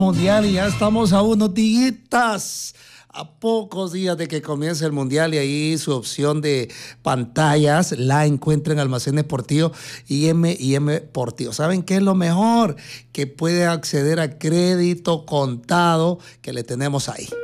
Mundial y ya estamos a unos días, a pocos días de que comience el Mundial, y ahí su opción de pantallas la encuentra en Almacenes Portillo y M Portillo. ¿Saben qué es lo mejor? Que puede acceder a crédito contado que le tenemos ahí.